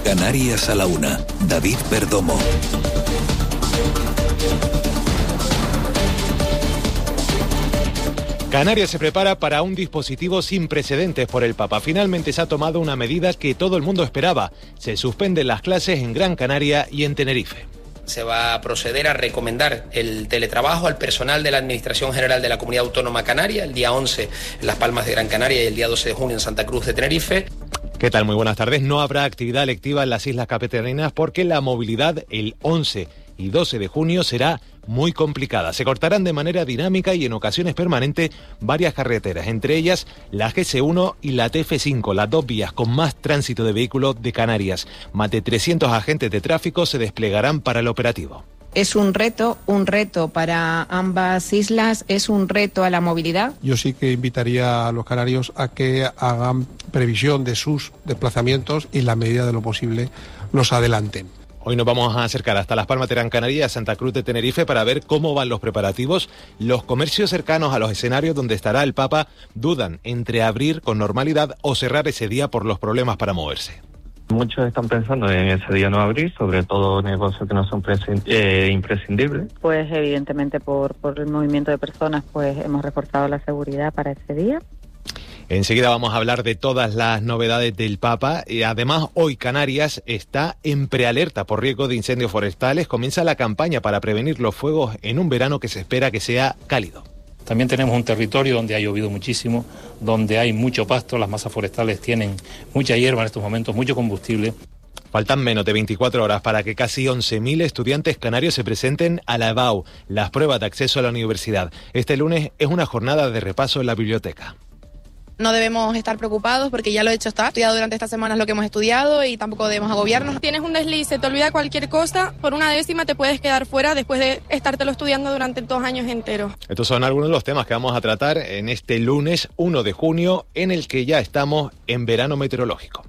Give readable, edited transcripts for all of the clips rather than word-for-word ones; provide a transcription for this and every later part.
Canarias a la 1. David Perdomo. Canarias se prepara para un dispositivo sin precedentes por el Papa. Finalmente se ha tomado una medida que todo el mundo esperaba. Se suspenden las clases en Gran Canaria y en Tenerife. Se va a proceder a recomendar el teletrabajo al personal de la Administración General de la Comunidad Autónoma Canaria, el día 11 en Las Palmas de Gran Canaria y el día 12 de junio en Santa Cruz de Tenerife. ¿Qué tal? Muy buenas tardes. No habrá actividad lectiva en las Islas Capitalinas porque la movilidad el 11 y 12 de junio será muy complicada. Se cortarán de manera dinámica y en ocasiones permanente varias carreteras, entre ellas la GS1 y la TF5, las dos vías con más tránsito de vehículos de Canarias. Más de 300 agentes de tráfico se desplegarán para el operativo. Es un reto para ambas islas, es un reto a la movilidad. Yo sí que invitaría a los canarios a que hagan previsión de sus desplazamientos y en la medida de lo posible los adelanten. Hoy nos vamos a acercar hasta Las Palmas de Gran Canaria y a Santa Cruz de Tenerife para ver cómo van los preparativos. Los comercios cercanos a los escenarios donde estará el Papa dudan entre abrir con normalidad o cerrar ese día por los problemas para moverse. Muchos están pensando en ese día no abrir, sobre todo negocios que no son imprescindibles. Pues evidentemente por el movimiento de personas pues hemos reforzado la seguridad para ese día. Enseguida vamos a hablar de todas las novedades del Papa. Y además, hoy Canarias está en prealerta por riesgo de incendios forestales. Comienza la campaña para prevenir los fuegos en un verano que se espera que sea cálido. También tenemos un territorio donde ha llovido muchísimo, donde hay mucho pasto, las masas forestales tienen mucha hierba en estos momentos, mucho combustible. Faltan menos de 24 horas para que casi 11.000 estudiantes canarios se presenten a la EBAU, las pruebas de acceso a la universidad. Este lunes es una jornada de repaso en la biblioteca. No debemos estar preocupados porque ya lo he estudiado durante estas semanas lo que hemos estudiado y tampoco debemos agobiarnos. Tienes un desliz, se te olvida cualquier cosa, por una décima te puedes quedar fuera después de estártelo estudiando durante 2 años enteros. Estos son algunos de los temas que vamos a tratar en este lunes 1 de junio, en el que ya estamos en verano meteorológico.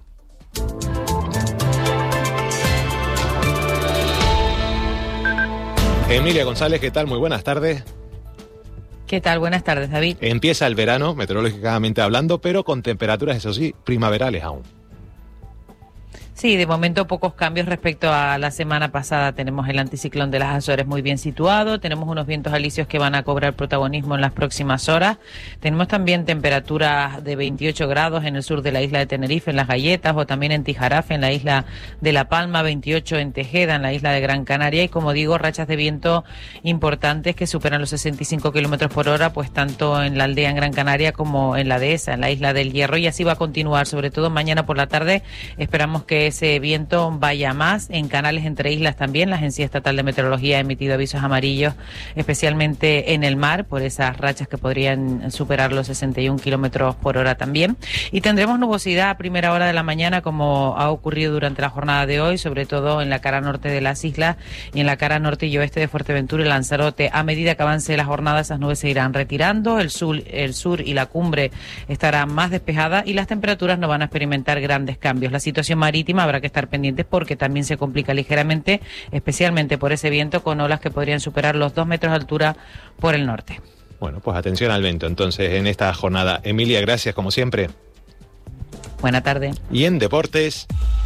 Emilia González, ¿qué tal? Muy buenas tardes. ¿Qué tal? Buenas tardes, David. Empieza el verano, meteorológicamente hablando, pero con temperaturas, eso sí, primaverales aún. Sí, de momento pocos cambios respecto a la semana pasada. Tenemos el anticiclón de las Azores muy bien situado, tenemos unos vientos alisios que van a cobrar protagonismo en las próximas horas. Tenemos también temperaturas de 28 grados en el sur de la isla de Tenerife, en Las Galletas, o también en Tijarafe, en la isla de La Palma, 28 en Tejeda, en la isla de Gran Canaria, y como digo, rachas de viento importantes que superan los 65 kilómetros por hora, pues tanto en la aldea en Gran Canaria como en la dehesa, en la isla del Hierro, y así va a continuar, sobre todo mañana por la tarde. Esperamos que ese viento vaya más en canales entre islas también. La Agencia Estatal de Meteorología ha emitido avisos amarillos, especialmente en el mar, por esas rachas que podrían superar los 61 kilómetros por hora también. Y tendremos nubosidad a primera hora de la mañana, como ha ocurrido durante la jornada de hoy, sobre todo en la cara norte de las islas y en la cara norte y oeste de Fuerteventura y Lanzarote. A medida que avance la jornada, esas nubes se irán retirando. El sur y la cumbre estará más despejada y las temperaturas no van a experimentar grandes cambios. La situación marítima habrá que estar pendientes porque también se complica ligeramente, especialmente por ese viento con olas que podrían superar los 2 metros de altura por el norte. Bueno, pues atención al viento entonces en esta jornada. Emilia, gracias como siempre. Buena tarde. Y en deportes,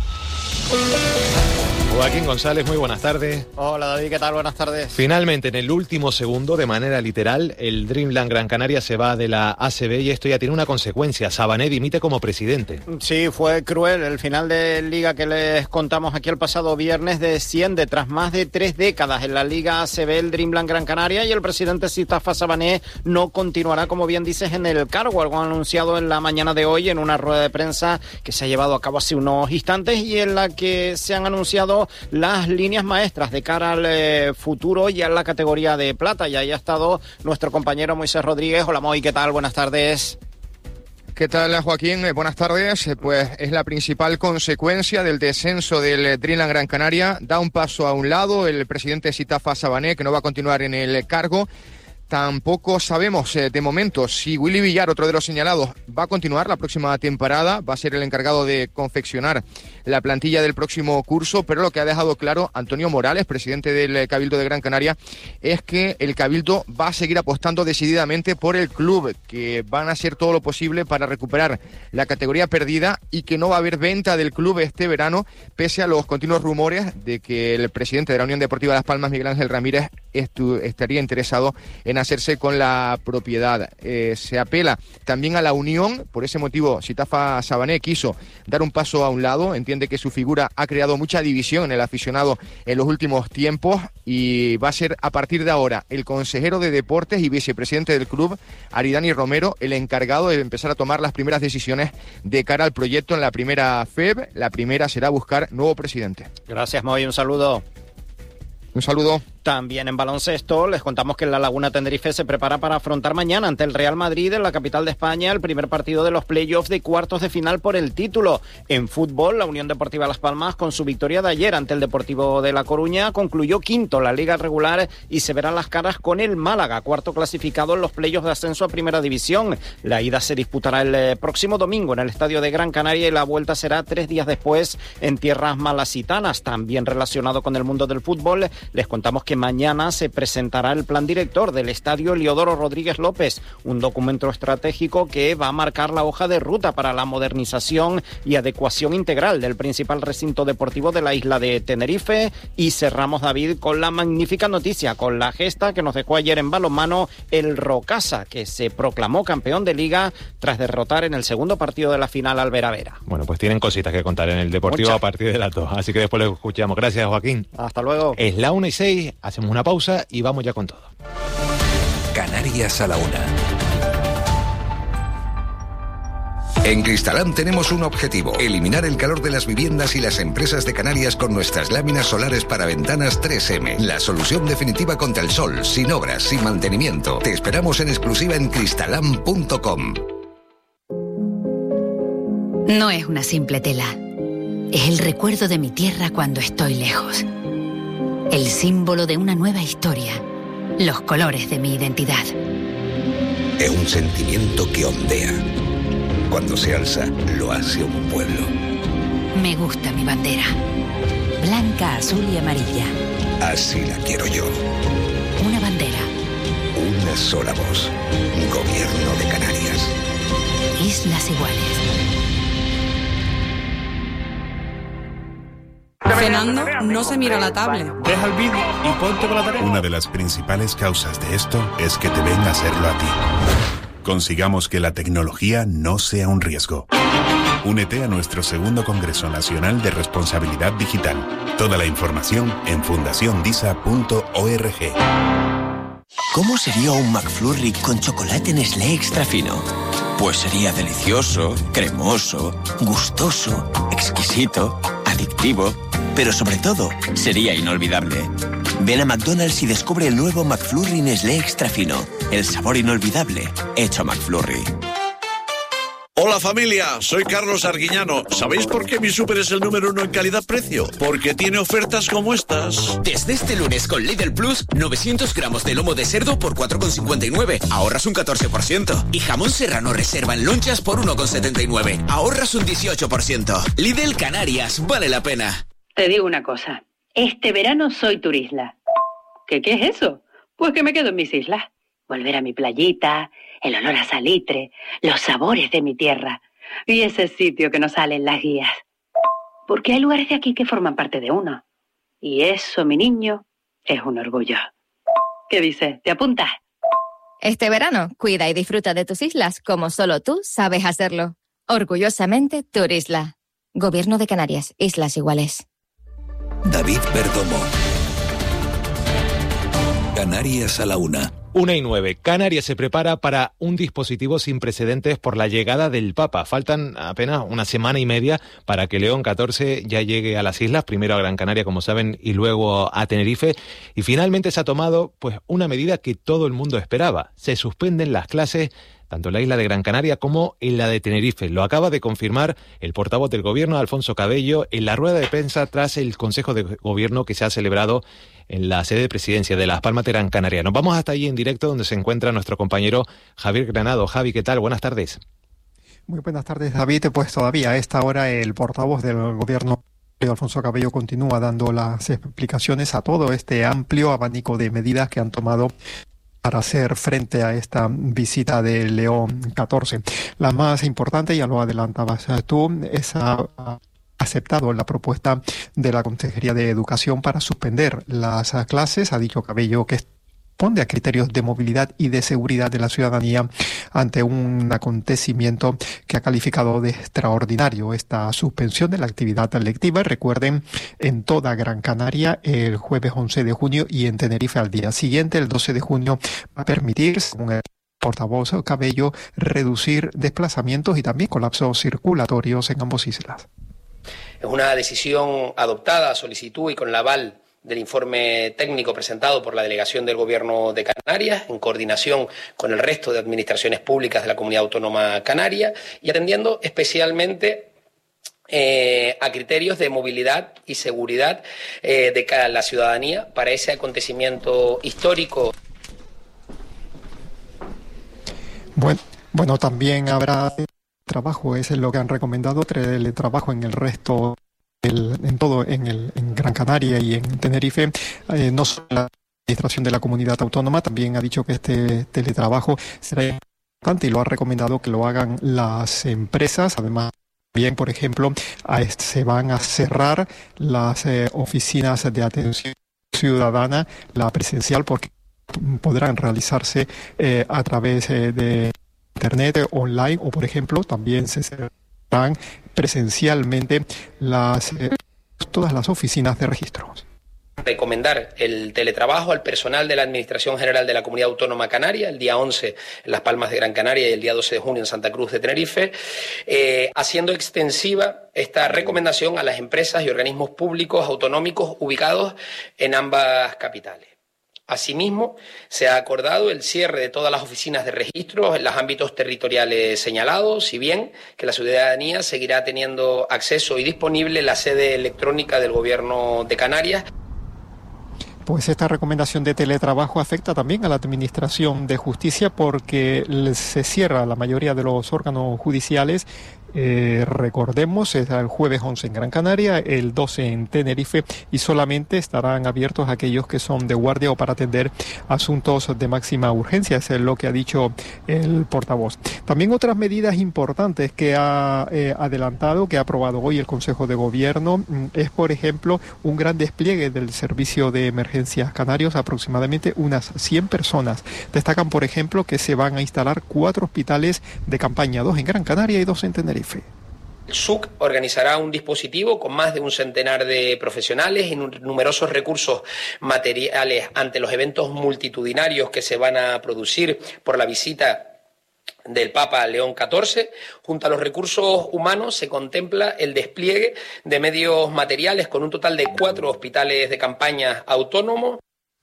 Joaquín González, muy buenas tardes. Hola David, ¿qué tal? Buenas tardes. Finalmente, en el último segundo, de manera literal, el Dreamland Gran Canaria se va de la ACB y esto ya tiene una consecuencia. Sabané dimite como presidente. Sí, fue cruel. El final de liga que les contamos aquí el pasado viernes desciende tras más de 3 décadas en la Liga ACB el Dreamland Gran Canaria y el presidente Sitafa Sabané no continuará, como bien dices, en el cargo. Algo anunciado en la mañana de hoy en una rueda de prensa que se ha llevado a cabo hace unos instantes y en la que se han anunciado las líneas maestras de cara al futuro y a la categoría de plata. Y ahí ha estado nuestro compañero Moisés Rodríguez. Hola Moy, ¿qué tal? Buenas tardes. ¿Qué tal, Joaquín? Buenas tardes. Pues es la principal consecuencia del descenso del Dreamland Gran Canaria. Da un paso a un lado el presidente Sitafa Sabané, que no va a continuar en el cargo. Tampoco sabemos de momento si Willy Villar, otro de los señalados, va a continuar la próxima temporada, va a ser el encargado de confeccionar la plantilla del próximo curso, pero lo que ha dejado claro Antonio Morales, presidente del Cabildo de Gran Canaria, es que el Cabildo va a seguir apostando decididamente por el club, que van a hacer todo lo posible para recuperar la categoría perdida y que no va a haber venta del club este verano, pese a los continuos rumores de que el presidente de la Unión Deportiva Las Palmas, Miguel Ángel Ramírez, estaría interesado en hacerse con la propiedad. Se apela también a la unión, por ese motivo Sitafa Sabané quiso dar un paso a un lado, entiende que su figura ha creado mucha división en el aficionado en los últimos tiempos y va a ser a partir de ahora el consejero de deportes y vicepresidente del club, Aridani Romero, el encargado de empezar a tomar las primeras decisiones de cara al proyecto en la primera FEB. La primera será buscar nuevo presidente. Gracias, Moy, un saludo. Un saludo. También en baloncesto les contamos que la Laguna Tenerife se prepara para afrontar mañana ante el Real Madrid en la capital de España el primer partido de los playoffs de cuartos de final por el título. En fútbol, la Unión Deportiva Las Palmas, con su victoria de ayer ante el Deportivo de La Coruña, concluyó quinto la liga regular y se verán las caras con el Málaga, cuarto clasificado en los playoffs de ascenso a Primera División. La ida se disputará el próximo domingo en el Estadio de Gran Canaria y la vuelta será 3 días después en tierras malasitanas. También relacionado con el mundo del fútbol, les contamos que mañana se presentará el plan director del Estadio Eliodoro Rodríguez López, un documento estratégico que va a marcar la hoja de ruta para la modernización y adecuación integral del principal recinto deportivo de la isla de Tenerife. Y cerramos, David, con la magnífica noticia, con la gesta que nos dejó ayer en balonmano el Rocasa, que se proclamó campeón de liga tras derrotar en el segundo partido de la final al Vera Vera. Bueno, pues tienen cositas que contar en el Deportivo a partir de las 2, así que después lo escuchamos. Gracias, Joaquín. Hasta luego. Es la 1:06, hacemos una pausa y vamos ya con todo. Canarias a la 1. En Cristalam tenemos un objetivo: eliminar el calor de las viviendas y las empresas de Canarias con nuestras láminas solares para ventanas 3M. La solución definitiva contra el sol, sin obras, sin mantenimiento. Te esperamos en exclusiva en cristalam.com. No es una simple tela. Es el recuerdo de mi tierra cuando estoy lejos. El símbolo de una nueva historia. Los colores de mi identidad. Es un sentimiento que ondea. Cuando se alza, lo hace un pueblo. Me gusta mi bandera. Blanca, azul y amarilla. Así la quiero yo. Una bandera. Una sola voz. Gobierno de Canarias. Islas Iguales. Cenando, no se mira la tablet. Deja el vídeo y ponte con la tarea. Una de las principales causas de esto es que te ven a hacerlo a ti. Consigamos que la tecnología no sea un riesgo. Únete a nuestro segundo Congreso Nacional de Responsabilidad Digital. Toda la información en fundaciondisa.org. ¿Cómo sería un McFlurry con chocolate Nestlé extra fino? Pues sería delicioso, cremoso, gustoso, exquisito, adictivo, pero sobre todo sería inolvidable. Ven a McDonald's y descubre el nuevo McFlurry Nestlé extra fino, el sabor inolvidable hecho McFlurry. Hola familia, soy Carlos Arguiñano. ¿Sabéis por qué mi súper es el número 1 en calidad-precio? Porque tiene ofertas como estas. Desde este lunes con Lidl Plus, 900 gramos de lomo de cerdo por 4,59, ahorras un 14%. Y jamón serrano reserva en lonchas por 1,79, ahorras un 18%. Lidl Canarias, vale la pena. Te digo una cosa, este verano soy turisla. ¿Qué es eso? Pues que me quedo en mis islas. Volver a mi playita, el olor a salitre, los sabores de mi tierra y ese sitio que nos sale en las guías. Porque hay lugares de aquí que forman parte de uno. Y eso, mi niño, es un orgullo. ¿Qué dices? ¿Te apuntas? Este verano, cuida y disfruta de tus islas como solo tú sabes hacerlo. Orgullosamente, Turisla. Gobierno de Canarias, Islas Iguales. David Perdomo. Canarias a la 1. 1:09. Canarias se prepara para un dispositivo sin precedentes por la llegada del Papa. Faltan apenas una semana y media para que León XIV ya llegue a las islas, primero a Gran Canaria, como saben, y luego a Tenerife. Y finalmente se ha tomado pues una medida que todo el mundo esperaba. Se suspenden las clases tanto en la isla de Gran Canaria como en la de Tenerife. Lo acaba de confirmar el portavoz del Gobierno, Alfonso Cabello, en la rueda de prensa tras el Consejo de Gobierno que se ha celebrado en la sede de presidencia de Las Palmas de Gran Canaria. Nos vamos hasta allí en directo, donde se encuentra nuestro compañero Javier Granado. Javi, ¿qué tal? Buenas tardes. Muy buenas tardes, David. Pues todavía a esta hora el portavoz del Gobierno, Alfonso Cabello, continúa dando las explicaciones a todo este amplio abanico de medidas que han tomado para hacer frente a esta visita de León XIV. La más importante, ya lo adelantabas tú, es aceptado la propuesta de la Consejería de Educación para suspender las clases. Ha dicho Cabello que responde a criterios de movilidad y de seguridad de la ciudadanía ante un acontecimiento que ha calificado de extraordinario esta suspensión de la actividad lectiva. Recuerden, en toda Gran Canaria el jueves 11 de junio y en Tenerife al día siguiente, el 12 de junio, va a permitir, según el portavoz Cabello, reducir desplazamientos y también colapsos circulatorios en ambas islas. Es una decisión adoptada a solicitud y con el aval del informe técnico presentado por la Delegación del Gobierno de Canarias, en coordinación con el resto de administraciones públicas de la Comunidad Autónoma Canaria y atendiendo especialmente a criterios de movilidad y seguridad de la ciudadanía para ese acontecimiento histórico. Bueno, también habrá trabajo, es lo que han recomendado, teletrabajo en el resto, en Gran Canaria y en Tenerife. No solo la administración de la comunidad autónoma también ha dicho que este teletrabajo será importante y lo ha recomendado que lo hagan las empresas. Además, también, por ejemplo, se van a cerrar las oficinas de atención ciudadana, la presencial, porque podrán realizarse a través de Internet, online, o por ejemplo también se cerrarán presencialmente todas las oficinas de registros. Recomendar el teletrabajo al personal de la Administración General de la Comunidad Autónoma Canaria, el día 11 en Las Palmas de Gran Canaria y el día 12 de junio en Santa Cruz de Tenerife, haciendo extensiva esta recomendación a las empresas y organismos públicos autonómicos ubicados en ambas capitales. Asimismo, se ha acordado el cierre de todas las oficinas de registro en los ámbitos territoriales señalados, si bien que la ciudadanía seguirá teniendo acceso y disponible la sede electrónica del Gobierno de Canarias. Pues esta recomendación de teletrabajo afecta también a la Administración de Justicia porque se cierra la mayoría de los órganos judiciales. Recordemos, es el jueves 11 en Gran Canaria, el 12 en Tenerife y solamente estarán abiertos aquellos que son de guardia o para atender asuntos de máxima urgencia, es lo que ha dicho el portavoz. También otras medidas importantes que ha adelantado, que ha aprobado hoy el Consejo de Gobierno, es por ejemplo un gran despliegue del servicio de emergencias canarios, aproximadamente unas 100 personas. Destacan por ejemplo que se van a instalar 4 hospitales de campaña, 2 en Gran Canaria y 2 en Tenerife. El SUC organizará un dispositivo con más de un centenar de profesionales y numerosos recursos materiales ante los eventos multitudinarios que se van a producir por la visita del Papa León XIV. Junto a los recursos humanos se contempla el despliegue de medios materiales con un total de 4 hospitales de campaña autónomos.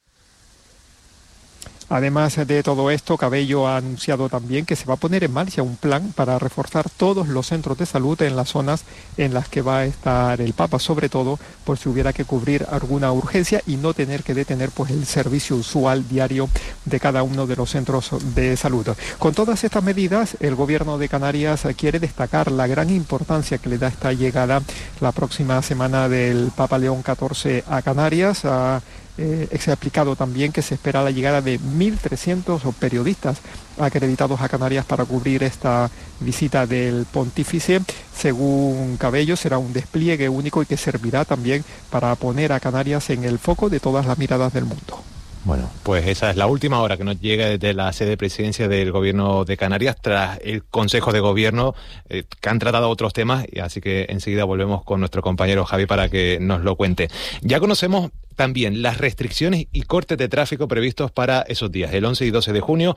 Además de todo esto, Cabello ha anunciado también que se va a poner en marcha un plan para reforzar todos los centros de salud en las zonas en las que va a estar el Papa, sobre todo por si hubiera que cubrir alguna urgencia y no tener que detener pues el servicio usual diario de cada uno de los centros de salud. Con todas estas medidas, el Gobierno de Canarias quiere destacar la gran importancia que le da esta llegada la próxima semana del Papa León XIV a Canarias. Se ha explicado también que se espera la llegada de 1.300 periodistas acreditados a Canarias para cubrir esta visita del pontífice. Según Cabello, será un despliegue único y que servirá también para poner a Canarias en el foco de todas las miradas del mundo. Bueno, pues esa es la última hora que nos llega desde la sede de presidencia del Gobierno de Canarias tras el Consejo de Gobierno que han tratado otros temas, y así que enseguida volvemos con nuestro compañero Javi para que nos lo cuente. Ya conocemos también las restricciones y cortes de tráfico previstos para esos días, el 11 y 12 de junio.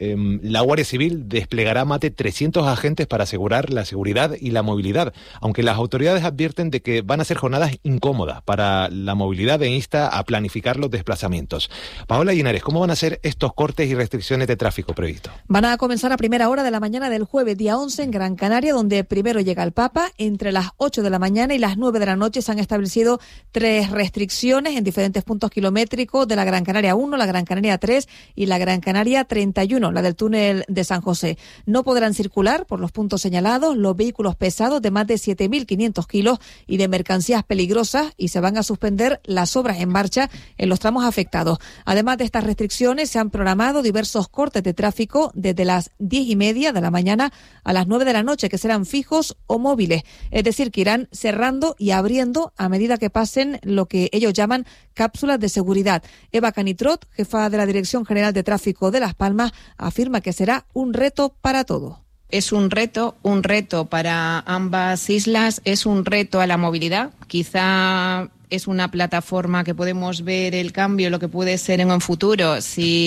La Guardia Civil desplegará más de 300 agentes para asegurar la seguridad y la movilidad, aunque las autoridades advierten de que van a ser jornadas incómodas para la movilidad e insta a planificar los desplazamientos. Paola Linares, ¿cómo van a ser estos cortes y restricciones de tráfico previstos? Van a comenzar a primera hora de la mañana del jueves, día 11, en Gran Canaria, donde primero llega el Papa. Entre las 8 de la mañana y las 9 de la noche se han establecido 3 restricciones en diferentes puntos kilométricos de la Gran Canaria 1, la Gran Canaria 3 y la Gran Canaria 31, la del túnel de San José. No podrán circular por los puntos señalados los vehículos pesados de más de 7.500 kilos y de mercancías peligrosas, y se van a suspender las obras en marcha en los tramos afectados. Además de estas restricciones, se han programado diversos cortes de tráfico desde las 10:30 de la mañana a las 9 de la noche, que serán fijos o móviles, es decir, que irán cerrando y abriendo a medida que pasen lo que ellos llaman cápsulas de seguridad. Eva Canitrot, jefa de la Dirección General de Tráfico de Las Palmas, afirma que será un reto para todos. Es un reto para ambas islas, es un reto a la movilidad. Quizá es una plataforma que podemos ver el cambio, lo que puede ser en un futuro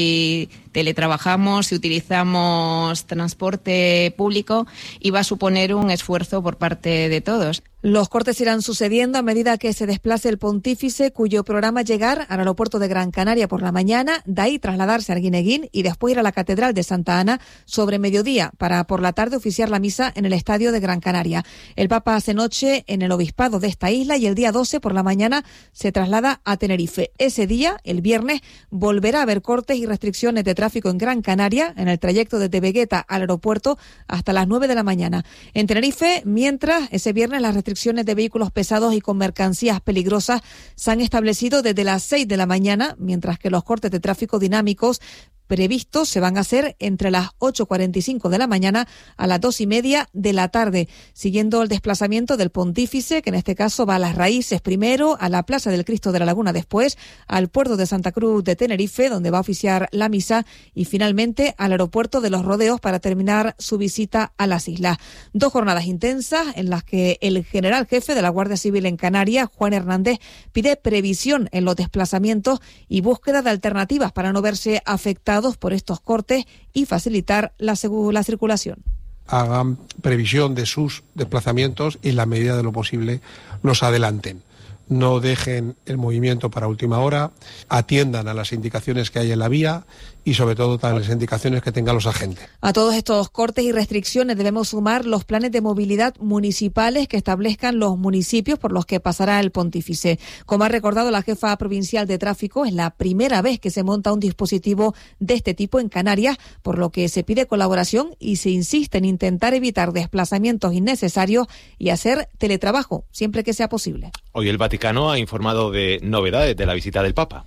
si teletrabajamos, si utilizamos transporte público, y va a suponer un esfuerzo por parte de todos. Los cortes irán sucediendo a medida que se desplace el pontífice, cuyo programa es llegar al aeropuerto de Gran Canaria por la mañana, de ahí trasladarse a Arguineguín y después ir a la Catedral de Santa Ana sobre mediodía, para por la tarde oficiar la misa en el estadio de Gran Canaria. El Papa hace noche en el obispado de esta isla y el día 12 por la mañana se traslada a Tenerife. Ese día, el viernes, volverá a haber cortes y restricciones de tráfico en Gran Canaria, en el trayecto desde Vegueta al aeropuerto hasta las 9 de la mañana. En Tenerife, mientras, ese viernes las restricciones de vehículos pesados y con mercancías peligrosas se han establecido desde las 6 de la mañana, mientras que los cortes de tráfico dinámicos previstos se van a hacer entre las 8:45 de la mañana a las 2:30 de la tarde, siguiendo el desplazamiento del pontífice, que en este caso va a Las Raíces primero, a la Plaza del Cristo de la Laguna después, al puerto de Santa Cruz de Tenerife, donde va a oficiar la misa, y finalmente al aeropuerto de Los Rodeos para terminar su visita a las islas. 2 jornadas intensas en las que el general jefe de la Guardia Civil en Canarias, Juan Hernández, pide previsión en los desplazamientos y búsqueda de alternativas para no verse afectados por estos cortes y facilitar la circulación. Hagan previsión de sus desplazamientos y en la medida de lo posible los adelanten. No dejen el movimiento para última hora, atiendan a las indicaciones que hay en la vía y sobre todo a las indicaciones que tengan los agentes. A todos estos cortes y restricciones debemos sumar los planes de movilidad municipales que establezcan los municipios por los que pasará el pontífice. Como ha recordado la jefa provincial de tráfico, es la primera vez que se monta un dispositivo de este tipo en Canarias, por lo que se pide colaboración y se insiste en intentar evitar desplazamientos innecesarios y hacer teletrabajo siempre que sea posible. Hoy el Vaticano ha informado de novedades de la visita del Papa.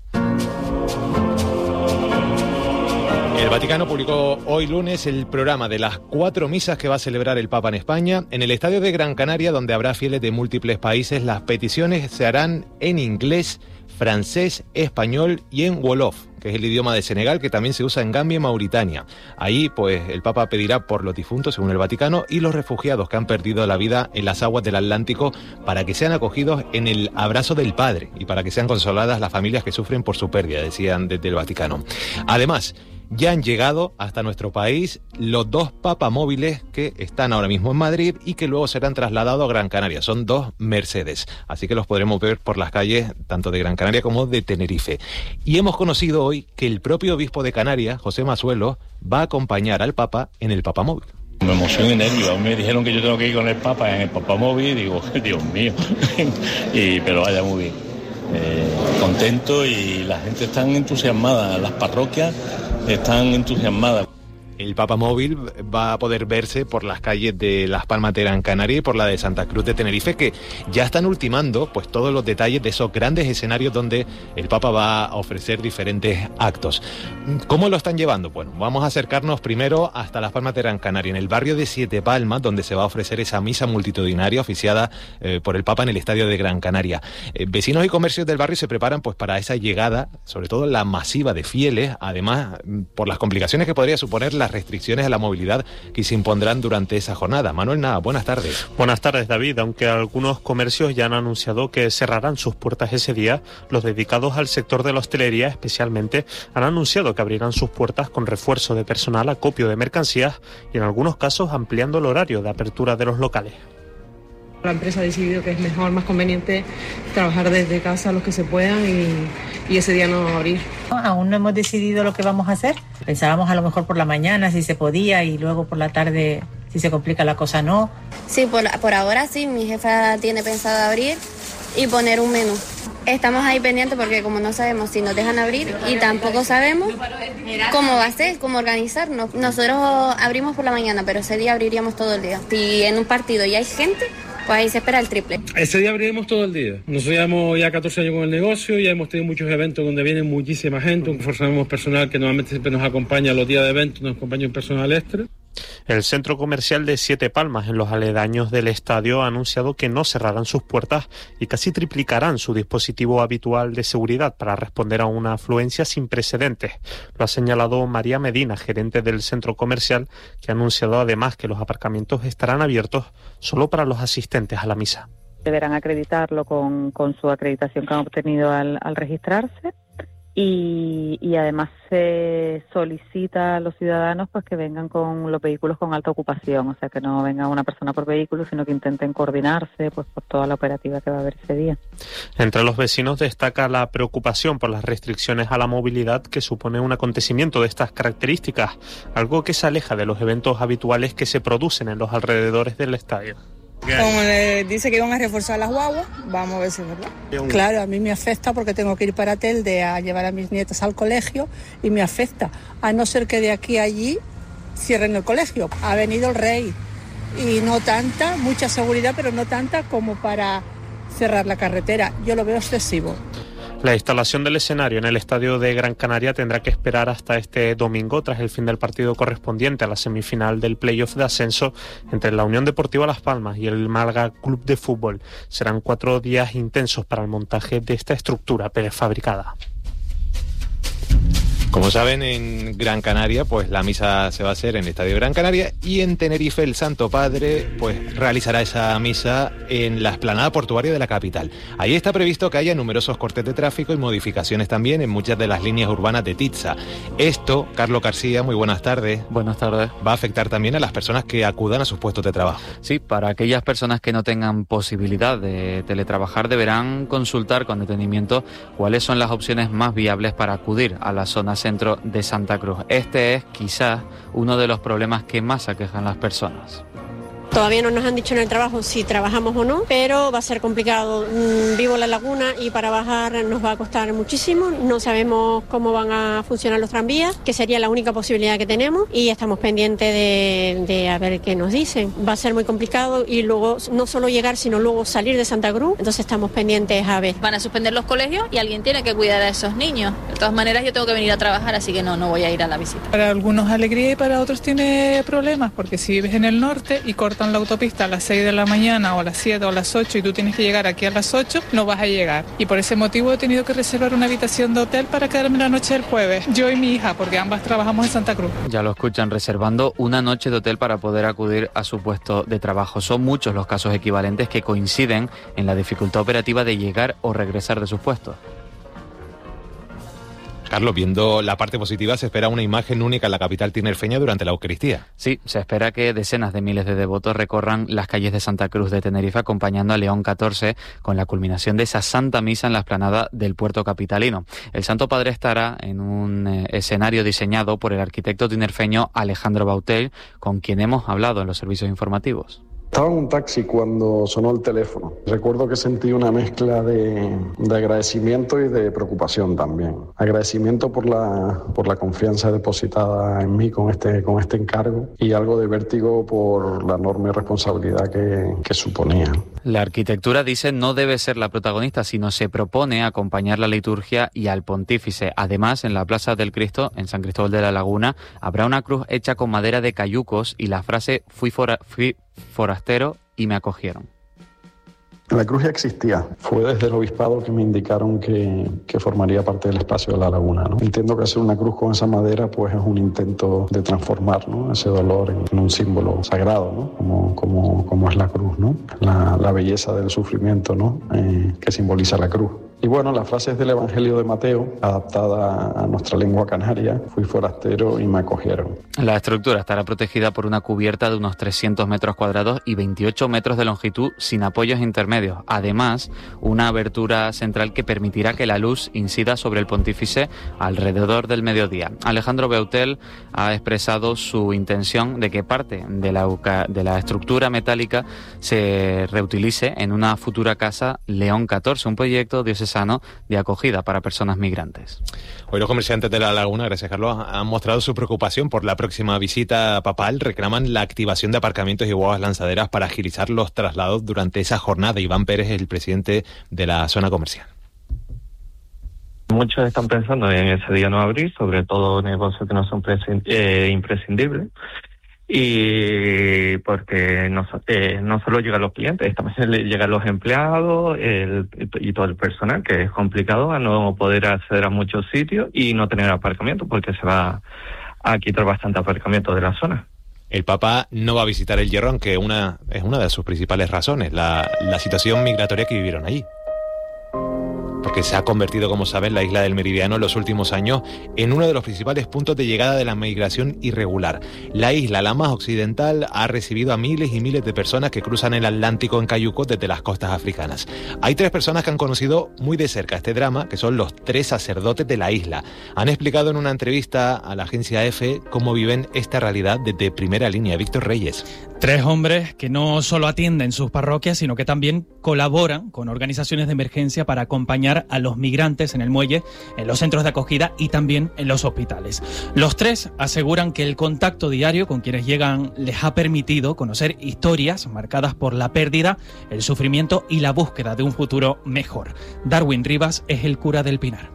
El Vaticano publicó hoy lunes el programa de las 4 misas que va a celebrar el Papa en España. En el estadio de Gran Canaria, donde habrá fieles de múltiples países, las peticiones se harán en inglés, francés, español y en wolof, que es el idioma de Senegal, que también se usa en Gambia y Mauritania. Ahí, pues, el Papa pedirá por los difuntos, según el Vaticano, y los refugiados que han perdido la vida en las aguas del Atlántico, para que sean acogidos en el abrazo del Padre y para que sean consoladas las familias que sufren por su pérdida, decían desde el Vaticano. Además, ya han llegado hasta nuestro país los 2 papamóviles que están ahora mismo en Madrid y que luego serán trasladados a Gran Canaria. Son 2 Mercedes, así que los podremos ver por las calles tanto de Gran Canaria como de Tenerife. Y hemos conocido hoy que el propio obispo de Canarias, José Masuelo, va a acompañar al Papa en el papamóvil. Me emociono y nervios. Me dijeron que yo tengo que ir con el Papa en el papamóvil y digo, Dios mío, pero vaya muy bien. Contento, y la gente está entusiasmada, las parroquias están entusiasmadas. El papamóvil va a poder verse por las calles de Las Palmas de Gran Canaria y por la de Santa Cruz de Tenerife, que ya están ultimando pues todos los detalles de esos grandes escenarios donde el Papa va a ofrecer diferentes actos. ¿Cómo lo están llevando? Bueno, vamos a acercarnos primero hasta Las Palmas de Gran Canaria, en el barrio de Siete Palmas, donde se va a ofrecer esa misa multitudinaria oficiada por el Papa en el estadio de Gran Canaria. Vecinos y comercios del barrio se preparan pues para esa llegada, sobre todo la masiva de fieles, además por las complicaciones que podría suponer la las restricciones a la movilidad que se impondrán durante esa jornada. Manuel Nava, buenas tardes. Buenas tardes, David. Aunque algunos comercios ya han anunciado que cerrarán sus puertas ese día, los dedicados al sector de la hostelería especialmente han anunciado que abrirán sus puertas con refuerzo de personal, acopio de mercancías y en algunos casos ampliando el horario de apertura de los locales. La empresa ha decidido que es mejor, más conveniente trabajar desde casa los que se puedan y ese día no abrir. Aún no hemos decidido lo que vamos a hacer. Pensábamos a lo mejor por la mañana si se podía y luego por la tarde si se complica la cosa no. Sí, por ahora sí, mi jefa tiene pensado abrir y poner un menú. Estamos ahí pendientes porque como no sabemos si nos dejan abrir y tampoco sabemos cómo va a ser, cómo organizarnos. Nosotros abrimos por la mañana, pero ese día abriríamos todo el día. Si en un partido ya hay gente, pues ahí se espera el triple. Ese día abriremos todo el día. Nosotros llevamos ya 14 años con el negocio, ya hemos tenido muchos eventos donde viene muchísima gente, forzamos personal que normalmente siempre nos acompaña a los días de eventos, nos acompaña un personal extra. El centro comercial de Siete Palmas, en los aledaños del estadio, ha anunciado que no cerrarán sus puertas y casi triplicarán su dispositivo habitual de seguridad para responder a una afluencia sin precedentes. Lo ha señalado María Medina, gerente del centro comercial, que ha anunciado además que los aparcamientos estarán abiertos solo para los asistentes a la misa. Deberán acreditarlo con su acreditación que han obtenido al registrarse. Y además se solicita a los ciudadanos pues que vengan con los vehículos con alta ocupación, o sea que no venga una persona por vehículo, sino que intenten coordinarse pues por toda la operativa que va a haber ese día. Entre los vecinos destaca la preocupación por las restricciones a la movilidad que supone un acontecimiento de estas características, algo que se aleja de los eventos habituales que se producen en los alrededores del estadio. Como le dice que iban a reforzar las guaguas, vamos a ver si es verdad. Claro, a mí me afecta porque tengo que ir para Telde a llevar a mis nietas al colegio y me afecta, a no ser que de aquí a allí cierren el colegio. Ha venido el rey y no tanta, mucha seguridad, pero no tanta como para cerrar la carretera. Yo lo veo excesivo. La instalación del escenario en el estadio de Gran Canaria tendrá que esperar hasta este domingo, tras el fin del partido correspondiente a la semifinal del playoff de ascenso entre la Unión Deportiva Las Palmas y el Málaga Club de Fútbol. Serán 4 días intensos para el montaje de esta estructura prefabricada. Como saben, en Gran Canaria, pues la misa se va a hacer en el Estadio Gran Canaria, y en Tenerife el Santo Padre pues realizará esa misa en la explanada portuaria de la capital. Ahí está previsto que haya numerosos cortes de tráfico y modificaciones también en muchas de las líneas urbanas de Titsa. Esto, Carlos García, muy buenas tardes. Buenas tardes. Va a afectar también a las personas que acudan a sus puestos de trabajo. Sí, para aquellas personas que no tengan posibilidad de teletrabajar deberán consultar con detenimiento cuáles son las opciones más viables para acudir a la zona centro de Santa Cruz. Este es quizás uno de los problemas que más aquejan las personas. Todavía no nos han dicho en el trabajo si trabajamos o no, pero va a ser complicado. Vivo en La Laguna y para bajar nos va a costar muchísimo. No sabemos cómo van a funcionar los tranvías, que sería la única posibilidad que tenemos, y estamos pendientes de a ver qué nos dicen. Va a ser muy complicado y luego no solo llegar, sino luego salir de Santa Cruz. Entonces estamos pendientes a ver. Van a suspender los colegios y alguien tiene que cuidar a esos niños. De todas maneras yo tengo que venir a trabajar, así que no voy a ir a la visita. Para algunos alegría y para otros tiene problemas, porque si vives en el norte y cortan la autopista a las 6 de la mañana o a las 7 o a las 8 y tú tienes que llegar aquí a las 8, no vas a llegar. Y por ese motivo he tenido que reservar una habitación de hotel para quedarme la noche del jueves, yo y mi hija, porque ambas trabajamos en Santa Cruz. Ya lo escuchan, reservando una noche de hotel para poder acudir a su puesto de trabajo. Son muchos los casos equivalentes que coinciden en la dificultad operativa de llegar o regresar de sus puestos. Carlos, viendo la parte positiva, se espera una imagen única en la capital tinerfeña durante la Eucaristía. Sí, se espera que decenas de miles de devotos recorran las calles de Santa Cruz de Tenerife acompañando a León XIV con la culminación de esa Santa Misa en la explanada del puerto capitalino. El Santo Padre estará en un escenario diseñado por el arquitecto tinerfeño Alejandro Bautel, con quien hemos hablado en los servicios informativos. Estaba en un taxi cuando sonó el teléfono. Recuerdo que sentí una mezcla de agradecimiento y de preocupación también. Agradecimiento por la confianza depositada en mí con este encargo, y algo de vértigo por la enorme responsabilidad que suponía. La arquitectura, dice, no debe ser la protagonista, sino se propone acompañar la liturgia y al pontífice. Además, en la Plaza del Cristo, en San Cristóbal de la Laguna, habrá una cruz hecha con madera de cayucos y la frase fui forastero y me acogieron. La cruz ya existía. Fue desde el obispado que me indicaron que formaría parte del espacio de la laguna, ¿no? Entiendo que hacer una cruz con esa madera pues es un intento de transformar, ¿no?, ese dolor en un símbolo sagrado, ¿no?, como es la cruz, ¿no?, la belleza del sufrimiento, ¿no?, que simboliza la cruz. Y bueno, la frase es del Evangelio de Mateo, adaptada a nuestra lengua canaria: fui forastero y me acogieron. La estructura estará protegida por una cubierta de unos 300 metros cuadrados y 28 metros de longitud sin apoyos intermedios. Además, una abertura central que permitirá que la luz incida sobre el pontífice alrededor del mediodía. Alejandro Beutel ha expresado su intención de que parte de la estructura metálica se reutilice en una futura casa León XIV, un proyecto diocesano de acogida para personas migrantes. Hoy los comerciantes de La Laguna, gracias Carlos, han mostrado su preocupación por la próxima visita papal. Reclaman la activación de aparcamientos y guaguas lanzaderas para agilizar los traslados durante esa jornada. Iván Pérez es el presidente de la zona comercial. Muchos están pensando en ese día no abrir, sobre todo negocios que no son imprescindibles. Y porque no solo llegan los clientes, también llegan los empleados y todo el personal, que es complicado a no poder acceder a muchos sitios y no tener aparcamiento, porque se va a quitar bastante aparcamiento de la zona. El Papa no va a visitar el Hierro, aunque es una de sus principales razones, la situación migratoria que vivieron allí. Porque se ha convertido, como saben, la isla del Meridiano en los últimos años en uno de los principales puntos de llegada de la migración irregular. La isla, la más occidental, ha recibido a miles y miles de personas que cruzan el Atlántico en cayucos desde las costas africanas. Hay 3 personas que han conocido muy de cerca este drama, que son los 3 sacerdotes de la isla. Han explicado en una entrevista a la agencia EFE cómo viven esta realidad desde primera línea. Víctor Reyes. 3 hombres que no solo atienden sus parroquias, sino que también colaboran con organizaciones de emergencia para acompañar a los migrantes en el muelle, en los centros de acogida y también en los hospitales. Los 3 aseguran que el contacto diario con quienes llegan les ha permitido conocer historias marcadas por la pérdida, el sufrimiento y la búsqueda de un futuro mejor. Darwin Rivas es el cura del Pinar.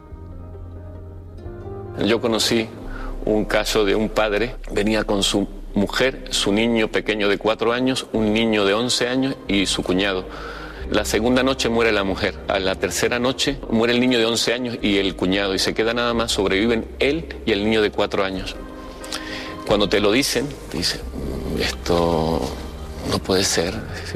Yo conocí un caso de un padre, venía con su mujer, su niño pequeño de 4 años, un niño de 11 años y su cuñado. La segunda noche muere la mujer, a la tercera noche muere el niño de 11 años y el cuñado, y se queda nada más, sobreviven él y el niño de 4 años. Cuando te lo dicen, te dicen, esto no puede ser,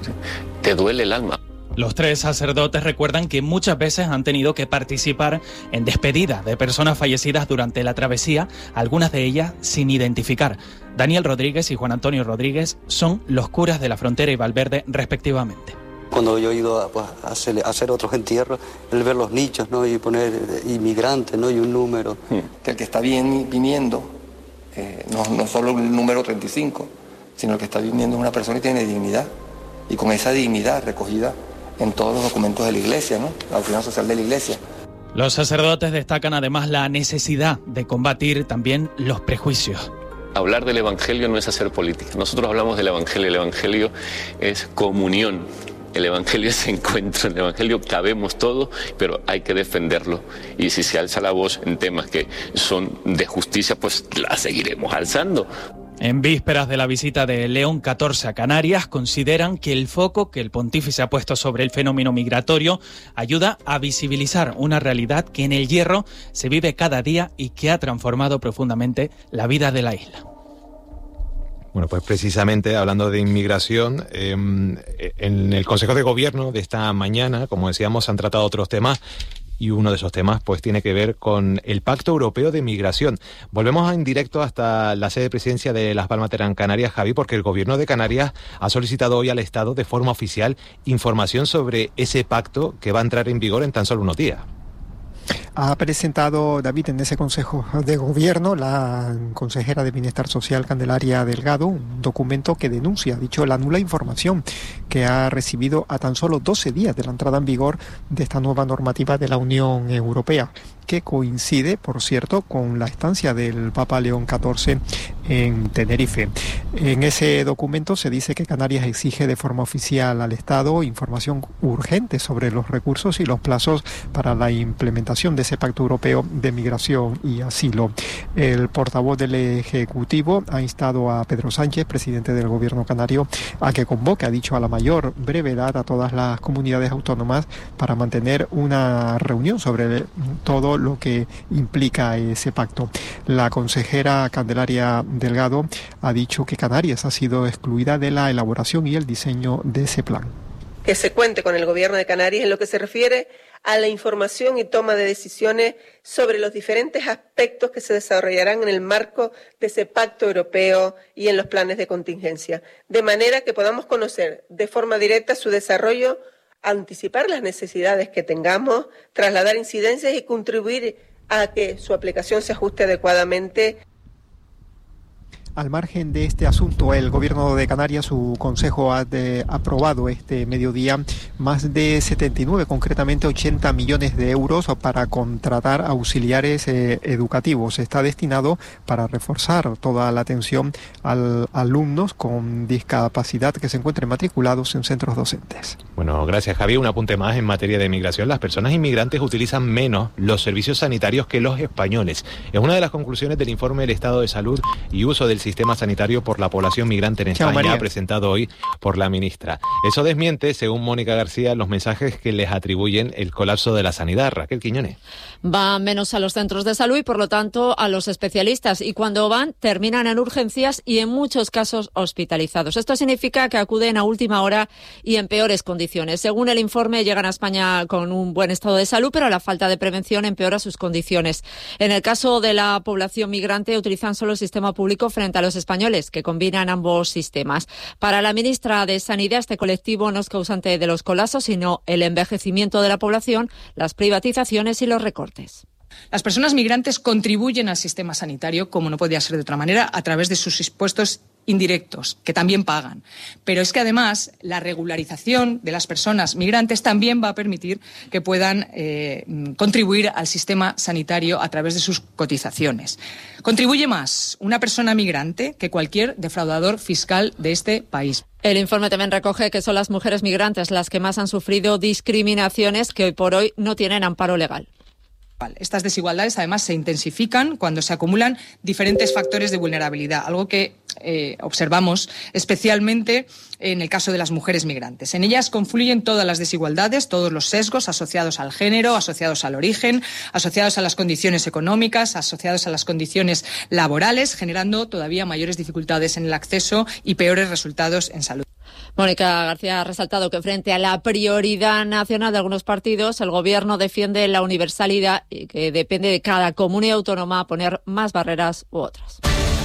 te duele el alma. Los 3 sacerdotes recuerdan que muchas veces han tenido que participar en despedidas de personas fallecidas durante la travesía, algunas de ellas sin identificar. Daniel Rodríguez y Juan Antonio Rodríguez son los curas de La Frontera y Valverde, respectivamente. Cuando yo he ido a hacer otros entierros, el ver los nichos, ¿no?, y poner inmigrantes, ¿no?, y un número. Que el que está viniendo, no solo el número 35, sino el que está viniendo es una persona que tiene dignidad. Y con esa dignidad recogida en todos los documentos de la Iglesia, ¿no?, la doctrina social de la Iglesia. Los sacerdotes destacan además la necesidad de combatir también los prejuicios. Hablar del Evangelio no es hacer política. Nosotros hablamos del Evangelio. El Evangelio es comunión. El Evangelio es encuentro. En el Evangelio cabemos todos, pero hay que defenderlo. Y si se alza la voz en temas que son de justicia, pues la seguiremos alzando. En vísperas de la visita de León XIV a Canarias, consideran que el foco que el pontífice ha puesto sobre el fenómeno migratorio ayuda a visibilizar una realidad que en el Hierro se vive cada día y que ha transformado profundamente la vida de la isla. Bueno, pues precisamente hablando de inmigración, en el Consejo de Gobierno de esta mañana, como decíamos, han tratado otros temas. Y uno de esos temas pues tiene que ver con el Pacto Europeo de Migración. Volvemos en directo hasta la sede de presidencia de Las Palmas de Gran Canaria, Javi, porque el Gobierno de Canarias ha solicitado hoy al Estado de forma oficial información sobre ese pacto que va a entrar en vigor en tan solo unos días. Ha presentado, David, en ese Consejo de Gobierno, la consejera de Bienestar Social, Candelaria Delgado, un documento que denuncia, la nula información que ha recibido a tan solo 12 días de la entrada en vigor de esta nueva normativa de la Unión Europea. que coincide, por cierto, con la estancia del Papa León XIV en Tenerife. En ese documento se dice que Canarias exige de forma oficial al Estado información urgente sobre los recursos y los plazos para la implementación de ese Pacto Europeo de Migración y Asilo. El portavoz del Ejecutivo ha instado a Pedro Sánchez, presidente del Gobierno canario, a que convoque, ha dicho, a la mayor brevedad a todas las comunidades autónomas para mantener una reunión sobre todo lo que implica ese pacto. La consejera Candelaria Delgado ha dicho que Canarias ha sido excluida de la elaboración y el diseño de ese plan. Que se cuente con el Gobierno de Canarias en lo que se refiere a la información y toma de decisiones sobre los diferentes aspectos que se desarrollarán en el marco de ese pacto europeo y en los planes de contingencia, de manera que podamos conocer de forma directa su desarrollo, anticipar las necesidades que tengamos, trasladar incidencias y contribuir a que su aplicación se ajuste adecuadamente. Al margen de este asunto, el Gobierno de Canarias, su Consejo, ha aprobado este mediodía más de 79, concretamente 80 millones de euros para contratar auxiliares educativos. Está destinado para reforzar toda la atención a alumnos con discapacidad que se encuentren matriculados en centros docentes. Bueno, gracias, Javi. Un apunte más en materia de migración. Las personas inmigrantes utilizan menos los servicios sanitarios que los españoles. Es una de las conclusiones del informe del estado de salud y uso del sistema sanitario por la población migrante en España, presentado hoy por la ministra. Eso desmiente, según Mónica García, los mensajes que les atribuyen el colapso de la sanidad. Raquel Quiñones. Van menos a los centros de salud y, por lo tanto, a los especialistas. Y cuando van, terminan en urgencias y, en muchos casos, hospitalizados. Esto significa que acuden a última hora y en peores condiciones. Según el informe, llegan a España con un buen estado de salud, pero la falta de prevención empeora sus condiciones. En el caso de la población migrante, utilizan solo el sistema público frente a los españoles, que combinan ambos sistemas. Para la ministra de Sanidad, este colectivo no es causante de los colapsos, sino el envejecimiento de la población, las privatizaciones y los recortes. Las personas migrantes contribuyen al sistema sanitario, como no podía ser de otra manera, a través de sus impuestos indirectos, que también pagan. Pero es que además la regularización de las personas migrantes también va a permitir que puedan contribuir al sistema sanitario a través de sus cotizaciones. Contribuye más una persona migrante que cualquier defraudador fiscal de este país. El informe también recoge que son las mujeres migrantes las que más han sufrido discriminaciones que hoy por hoy no tienen amparo legal. Estas desigualdades además se intensifican cuando se acumulan diferentes factores de vulnerabilidad, algo que observamos especialmente en el caso de las mujeres migrantes. En ellas confluyen todas las desigualdades, todos los sesgos asociados al género, asociados al origen, asociados a las condiciones económicas, asociados a las condiciones laborales, generando todavía mayores dificultades en el acceso y peores resultados en salud. Mónica García ha resaltado que frente a la prioridad nacional de algunos partidos, el Gobierno defiende la universalidad y que depende de cada comunidad autónoma poner más barreras u otras.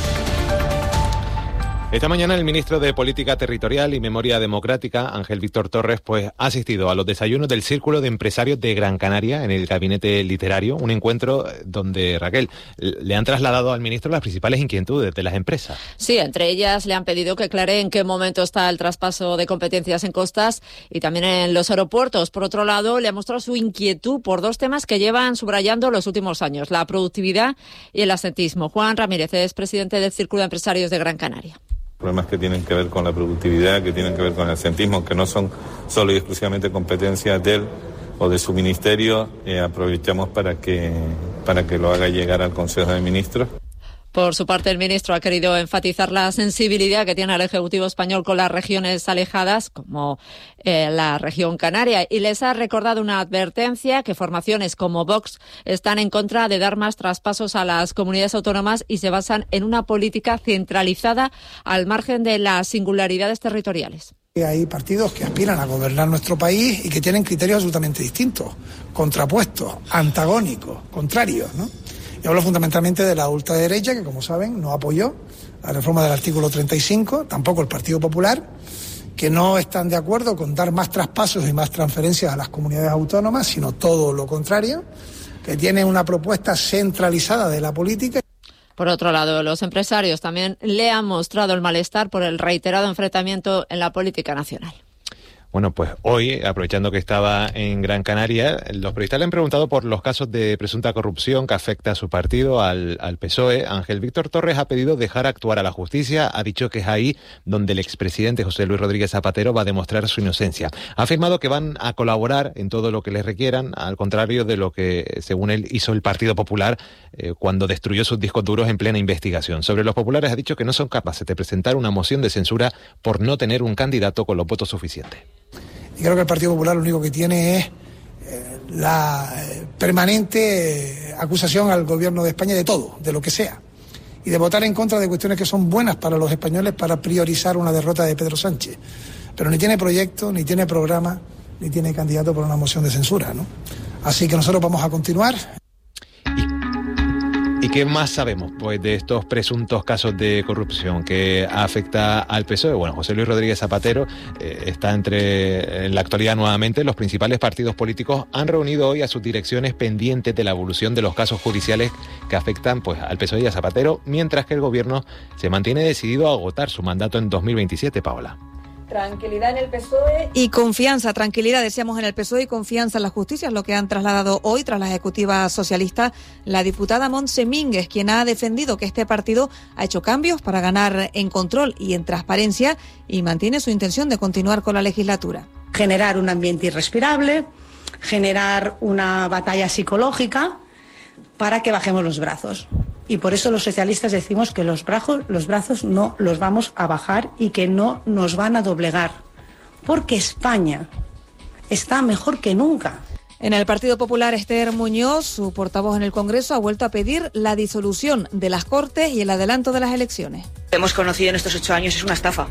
Esta mañana el ministro de Política Territorial y Memoria Democrática, Ángel Víctor Torres, ha asistido a los desayunos del Círculo de Empresarios de Gran Canaria en el Gabinete Literario, un encuentro donde, Raquel, le han trasladado al ministro las principales inquietudes de las empresas. Sí, entre ellas le han pedido que aclare en qué momento está el traspaso de competencias en costas y también en los aeropuertos. Por otro lado, le ha mostrado su inquietud por dos temas que llevan subrayando los últimos años, la productividad y el absentismo. Juan Ramírez es presidente del Círculo de Empresarios de Gran Canaria. Problemas que tienen que ver con la productividad, que tienen que ver con el absentismo, que no son solo y exclusivamente competencias de él o de su ministerio, aprovechamos para que lo haga llegar al Consejo de Ministros. Por su parte, el ministro ha querido enfatizar la sensibilidad que tiene el Ejecutivo español con las regiones alejadas, como la región canaria, y les ha recordado una advertencia que formaciones como Vox están en contra de dar más traspasos a las comunidades autónomas y se basan en una política centralizada al margen de las singularidades territoriales. Hay partidos que aspiran a gobernar nuestro país y que tienen criterios absolutamente distintos, contrapuestos, antagónicos, contrarios, ¿no? Y hablo fundamentalmente de la ultraderecha, que como saben no apoyó la reforma del artículo 35, tampoco el Partido Popular, que no están de acuerdo con dar más traspasos y más transferencias a las comunidades autónomas, sino todo lo contrario, que tiene una propuesta centralizada de la política. Por otro lado, los empresarios también le han mostrado el malestar por el reiterado enfrentamiento en la política nacional. Bueno, pues hoy, aprovechando que estaba en Gran Canaria, los periodistas le han preguntado por los casos de presunta corrupción que afecta a su partido, al PSOE. Ángel Víctor Torres ha pedido dejar actuar a la justicia. Ha dicho que es ahí donde el expresidente José Luis Rodríguez Zapatero va a demostrar su inocencia. Ha afirmado que van a colaborar en todo lo que les requieran, al contrario de lo que, según él, hizo el Partido Popular cuando destruyó sus discos duros en plena investigación. Sobre los populares ha dicho que no son capaces de presentar una moción de censura por no tener un candidato con los votos suficientes. Y creo que el Partido Popular lo único que tiene es la permanente acusación al gobierno de España de todo, de lo que sea, y de votar en contra de cuestiones que son buenas para los españoles para priorizar una derrota de Pedro Sánchez. Pero ni tiene proyecto, ni tiene programa, ni tiene candidato por una moción de censura, ¿no? Así que nosotros vamos a continuar. ¿Y qué más sabemos pues de estos presuntos casos de corrupción que afecta al PSOE? Bueno, José Luis Rodríguez Zapatero está en la actualidad nuevamente. Los principales partidos políticos han reunido hoy a sus direcciones pendientes de la evolución de los casos judiciales que afectan pues al PSOE y a Zapatero, mientras que el gobierno se mantiene decidido a agotar su mandato en 2027, Paola. Tranquilidad en el PSOE y confianza, tranquilidad, decíamos, en el PSOE y confianza en la justicia, es lo que han trasladado hoy tras la ejecutiva socialista la diputada Montse Mínguez, quien ha defendido que este partido ha hecho cambios para ganar en control y en transparencia y mantiene su intención de continuar con la legislatura. Generar un ambiente irrespirable, generar una batalla psicológica para que bajemos los brazos. Y por eso los socialistas decimos que los brazos no los vamos a bajar y que no nos van a doblegar, porque España está mejor que nunca. En el Partido Popular, Esther Muñoz, su portavoz en el Congreso, ha vuelto a pedir la disolución de las Cortes y el adelanto de las elecciones. Lo que hemos conocido en estos 8 años es una estafa.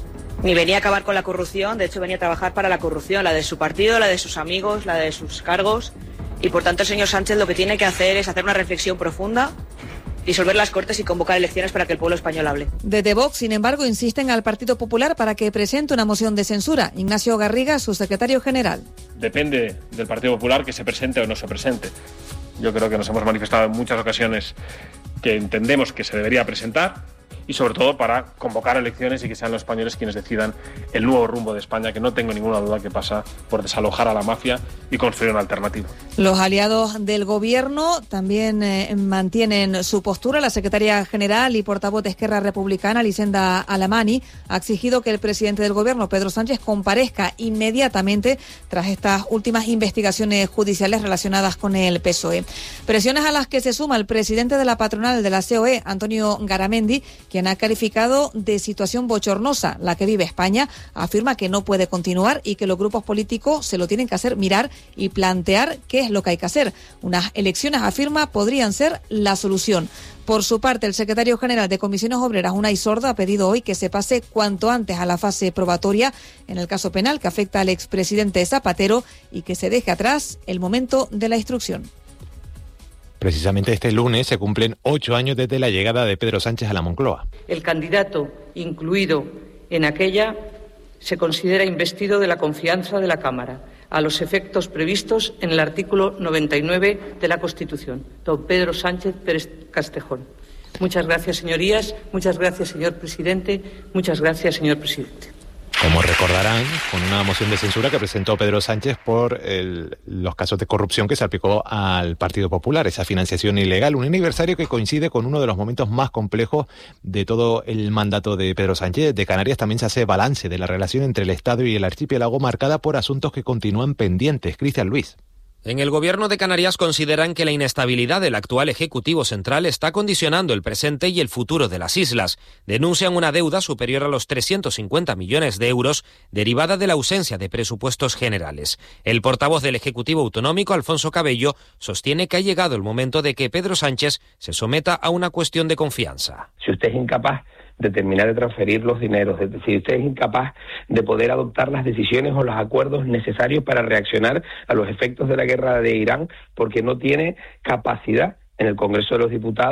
Ni venía a acabar con la corrupción, de hecho venía a trabajar para la corrupción, la de su partido, la de sus amigos, la de sus cargos. Y por tanto el señor Sánchez lo que tiene que hacer es hacer una reflexión profunda, disolver las Cortes y convocar elecciones para que el pueblo español hable. Desde Vox, sin embargo, insisten al Partido Popular para que presente una moción de censura. Ignacio Garriga, su secretario general. Depende del Partido Popular que se presente o no se presente. Yo creo que nos hemos manifestado en muchas ocasiones que entendemos que se debería presentar, y sobre todo para convocar elecciones y que sean los españoles quienes decidan el nuevo rumbo de España, que no tengo ninguna duda que pasa por desalojar a la mafia y construir una alternativa. Los aliados del gobierno también mantienen su postura. La secretaria general y portavoz de Esquerra Republicana, Lisenda Alamani, ha exigido que el presidente del gobierno, Pedro Sánchez, comparezca inmediatamente tras estas últimas investigaciones judiciales relacionadas con el PSOE. Presiones a las que se suma el presidente de la patronal de la COE, Antonio Garamendi, quien ha calificado de situación bochornosa la que vive España. Afirma que no puede continuar y que los grupos políticos se lo tienen que hacer mirar y plantear qué es lo que hay que hacer. Unas elecciones, afirma, podrían ser la solución. Por su parte, el secretario general de Comisiones Obreras, Unai Sordo, ha pedido hoy que se pase cuanto antes a la fase probatoria en el caso penal que afecta al expresidente Zapatero y que se deje atrás el momento de la instrucción. Precisamente este lunes se cumplen 8 años desde la llegada de Pedro Sánchez a la Moncloa. El candidato incluido en aquella se considera investido de la confianza de la Cámara, a los efectos previstos en el artículo 99 de la Constitución. Don Pedro Sánchez Pérez Castejón. Muchas gracias, señorías. Muchas gracias, señor presidente. Muchas gracias, señor presidente. Como recordarán, con una moción de censura que presentó Pedro Sánchez por los casos de corrupción que se aplicó al Partido Popular, esa financiación ilegal, un aniversario que coincide con uno de los momentos más complejos de todo el mandato de Pedro Sánchez. De Canarias también se hace balance de la relación entre el Estado y el archipiélago, marcada por asuntos que continúan pendientes. Cristian Luis. En el Gobierno de Canarias consideran que la inestabilidad del actual Ejecutivo Central está condicionando el presente y el futuro de las islas. Denuncian una deuda superior a los 350 millones de euros derivada de la ausencia de presupuestos generales. El portavoz del Ejecutivo Autonómico, Alfonso Cabello, sostiene que ha llegado el momento de que Pedro Sánchez se someta a una cuestión de confianza. Si usted es incapaz de terminar de transferir los dineros, si usted es incapaz de poder adoptar las decisiones o los acuerdos necesarios para reaccionar a los efectos de la guerra de Irán, porque no tiene capacidad en el Congreso de los Diputados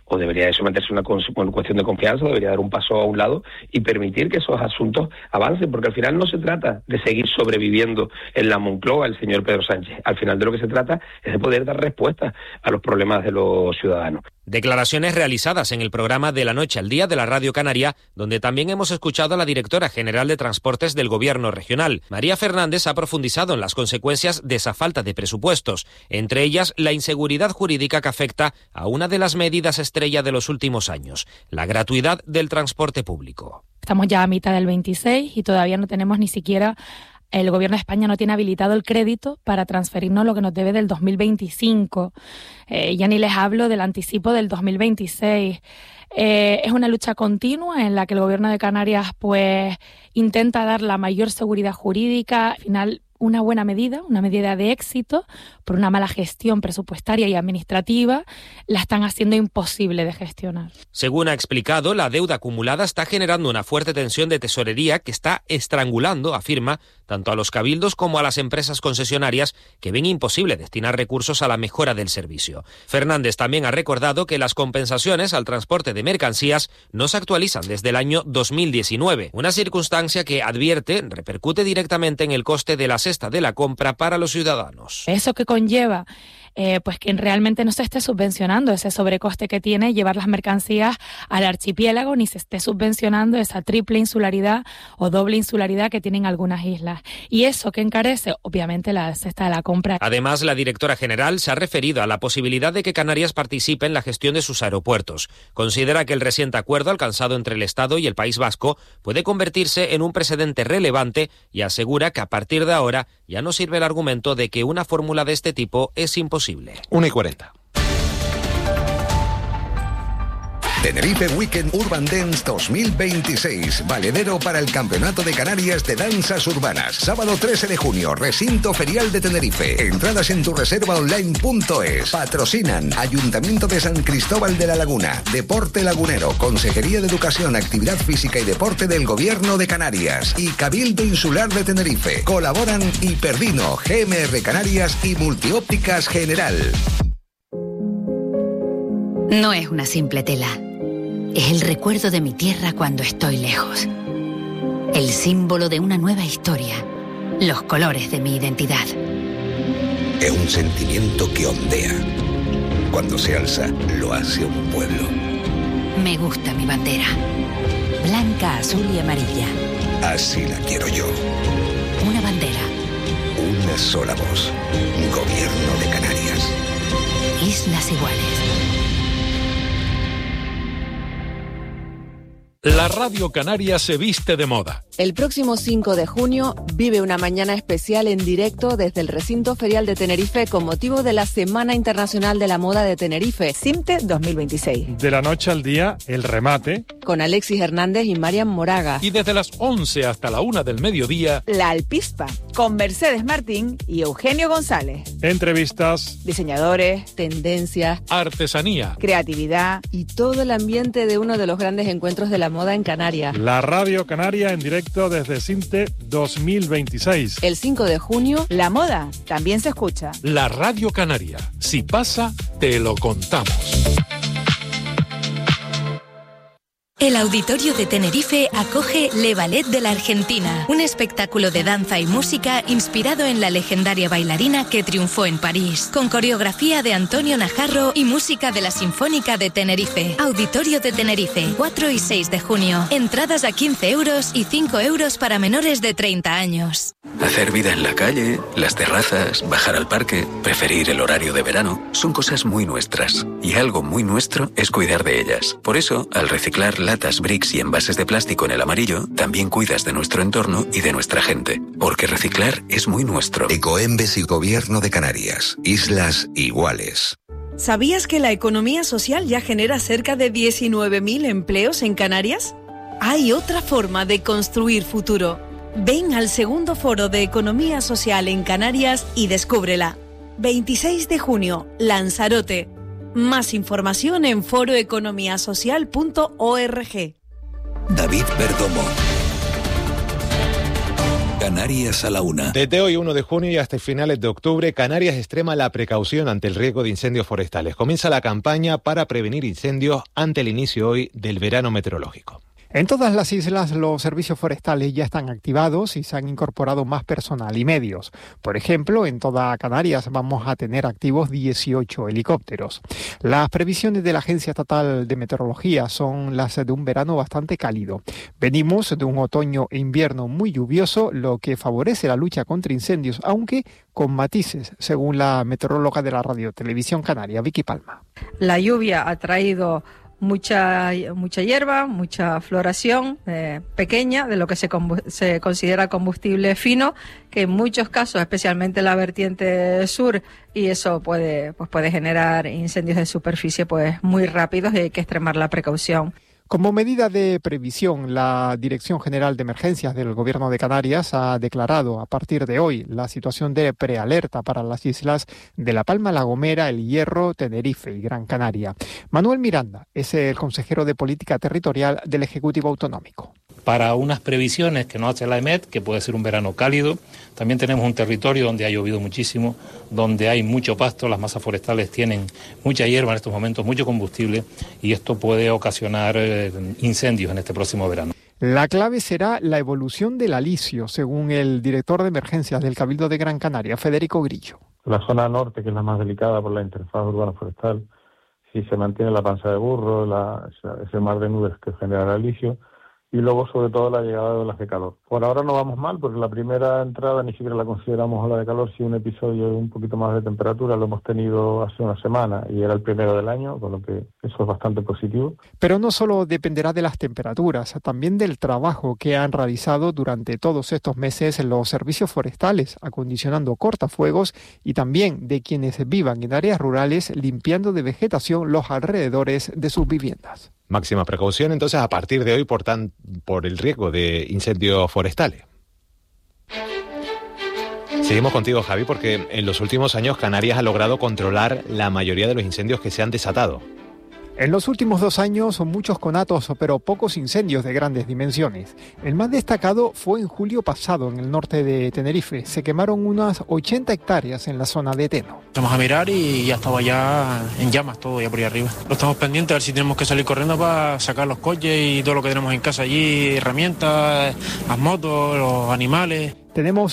o debería de someterse a una cuestión de confianza, o debería dar un paso a un lado y permitir que esos asuntos avancen, porque al final no se trata de seguir sobreviviendo en la Moncloa el señor Pedro Sánchez. Al final de lo que se trata es de poder dar respuesta a los problemas de los ciudadanos. Declaraciones realizadas en el programa De la Noche al Día de la Radio Canaria, donde también hemos escuchado a la directora general de Transportes del Gobierno regional. María Fernández ha profundizado en las consecuencias de esa falta de presupuestos, entre ellas la inseguridad jurídica que afecta a una de las medidas estrella de los últimos años, la gratuidad del transporte público. Estamos ya a mitad del 26 y todavía no tenemos ni siquiera... El Gobierno de España no tiene habilitado el crédito para transferirnos lo que nos debe del 2025. Ya ni les hablo del anticipo del 2026. Es una lucha continua en la que el Gobierno de Canarias pues intenta dar la mayor seguridad jurídica. Al final, una buena medida, una medida de éxito, por una mala gestión presupuestaria y administrativa, la están haciendo imposible de gestionar. Según ha explicado, la deuda acumulada está generando una fuerte tensión de tesorería que está estrangulando, afirma, tanto a los cabildos como a las empresas concesionarias que ven imposible destinar recursos a la mejora del servicio. Fernández también ha recordado que las compensaciones al transporte de mercancías no se actualizan desde el año 2019, una circunstancia que, advierte, repercute directamente en el coste de la cesta de la compra para los ciudadanos. Eso que conlleva pues que realmente no se esté subvencionando ese sobrecoste que tiene llevar las mercancías al archipiélago, ni se esté subvencionando esa triple insularidad o doble insularidad que tienen algunas islas. Y eso que encarece, obviamente, la cesta de la compra. Además, la directora general se ha referido a la posibilidad de que Canarias participe en la gestión de sus aeropuertos. Considera que el reciente acuerdo alcanzado entre el Estado y el País Vasco puede convertirse en un precedente relevante y asegura que a partir de ahora ya no sirve el argumento de que una fórmula de este tipo es imposible. 1:40. Tenerife Weekend Urban Dance 2026, valedero para el Campeonato de Canarias de Danzas Urbanas. Sábado 13 de junio, Recinto Ferial de Tenerife. Entradas en tureservaonline.es. Patrocinan Ayuntamiento de San Cristóbal de la Laguna, Deporte Lagunero, Consejería de Educación, Actividad Física y Deporte del Gobierno de Canarias y Cabildo Insular de Tenerife. Colaboran Hiperdino, GMR Canarias y Multiópticas General. No es una simple tela. Es el recuerdo de mi tierra cuando estoy lejos. El símbolo de una nueva historia. Los colores de mi identidad. Es un sentimiento que ondea. Cuando se alza, lo hace un pueblo. Me gusta mi bandera. Blanca, azul y amarilla. Así la quiero yo. Una bandera. Una sola voz. Gobierno de Canarias. Islas Iguales. La Radio Canaria se viste de moda. El próximo 5 de junio vive una mañana especial en directo desde el Recinto Ferial de Tenerife con motivo de la Semana Internacional de la Moda de Tenerife, CIMTE 2026. De la noche al día, el remate. Con Alexis Hernández y Marian Moraga. Y desde las 11 hasta la 1 del mediodía, La Alpispa, con Mercedes Martín y Eugenio González. Entrevistas. Diseñadores, tendencias, artesanía, creatividad y todo el ambiente de uno de los grandes encuentros de la moda en Canarias. La Radio Canaria en directo desde CIMTE 2026. El 5 de junio, la moda también se escucha. La Radio Canaria. Si pasa, te lo contamos. El Auditorio de Tenerife acoge Le Ballet de la Argentina, un espectáculo de danza y música inspirado en la legendaria bailarina que triunfó en París, con coreografía de Antonio Najarro y música de la Sinfónica de Tenerife. Auditorio de Tenerife, 4 y 6 de junio. Entradas a 15 euros y 5 euros para menores de 30 años. Hacer vida en la calle, las terrazas, bajar al parque, preferir el horario de verano, son cosas muy nuestras. Y algo muy nuestro es cuidar de ellas. Por eso, al reciclar latas, bricks y envases de plástico en el amarillo, también cuidas de nuestro entorno y de nuestra gente. Porque reciclar es muy nuestro. Ecoembes y Gobierno de Canarias. Islas Iguales. ¿Sabías que la economía social ya genera cerca de 19.000 empleos en Canarias? Hay otra forma de construir futuro. Ven al segundo foro de Economía Social en Canarias y descúbrela. 26 de junio, Lanzarote. Más información en foroeconomiasocial.org. David Perdomo. Canarias a la 1. Desde hoy, 1 de junio y hasta finales de octubre, Canarias extrema la precaución ante el riesgo de incendios forestales. Comienza la campaña para prevenir incendios ante el inicio hoy del verano meteorológico. En todas las islas los servicios forestales ya están activados y se han incorporado más personal y medios. Por ejemplo, en toda Canarias vamos a tener activos 18 helicópteros. Las previsiones de la Agencia Estatal de Meteorología son las de un verano bastante cálido. Venimos de un otoño e invierno muy lluvioso, lo que favorece la lucha contra incendios, aunque con matices, según la meteoróloga de la Radio Televisión Canaria, Vicky Palma. La lluvia ha traído mucha hierba, mucha floración pequeña de lo que se considera combustible fino, que en muchos casos, especialmente en la vertiente sur, y eso puede generar incendios de superficie muy rápidos y hay que extremar la precaución. Como medida de previsión, la Dirección General de Emergencias del Gobierno de Canarias ha declarado a partir de hoy la situación de prealerta para las islas de La Palma, La Gomera, El Hierro, Tenerife y Gran Canaria. Manuel Miranda es el consejero de Política Territorial del Ejecutivo Autonómico. Para unas previsiones que nos hace la EMET, que puede ser un verano cálido, también tenemos un territorio donde ha llovido muchísimo, donde hay mucho pasto, las masas forestales tienen mucha hierba en estos momentos, mucho combustible, y esto puede ocasionar incendios en este próximo verano. La clave será la evolución del alisio, según el director de emergencias del Cabildo de Gran Canaria, Federico Grillo. La zona norte, que es la más delicada por la interfaz urbano-forestal, si se mantiene la panza de burro, ese mar de nubes que genera el alisio, y luego sobre todo la llegada de olas de calor. Por ahora no vamos mal, porque la primera entrada ni siquiera la consideramos ola de calor, sino un episodio de un poquito más de temperatura, lo hemos tenido hace una semana y era el primero del año, con lo que eso es bastante positivo. Pero no solo dependerá de las temperaturas, también del trabajo que han realizado durante todos estos meses los servicios forestales, acondicionando cortafuegos, y también de quienes vivan en áreas rurales limpiando de vegetación los alrededores de sus viviendas. Máxima precaución, entonces, a partir de hoy por el riesgo de incendios forestales. Seguimos contigo, Javi, porque en los últimos años Canarias ha logrado controlar la mayoría de los incendios que se han desatado. En los últimos 2 años son muchos conatos, pero pocos incendios de grandes dimensiones. El más destacado fue en julio pasado en el norte de Tenerife. Se quemaron unas 80 hectáreas en la zona de Teno. Vamos a mirar y ya estaba ya en llamas todo ya por ahí arriba. Lo estamos pendientes a ver si tenemos que salir corriendo para sacar los coches y todo lo que tenemos en casa allí, herramientas, las motos, los animales. Tenemos